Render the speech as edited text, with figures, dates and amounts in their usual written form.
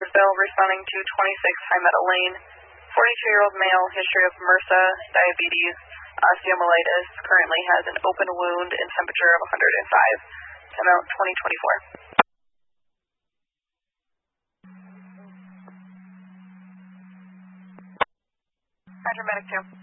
Bill responding to 26 High Meadow Lane. 42-year-old male, history of MRSA, diabetes, osteomyelitis, currently has an open wound and temperature of 105. Timeout 2024. Roger, medic 2.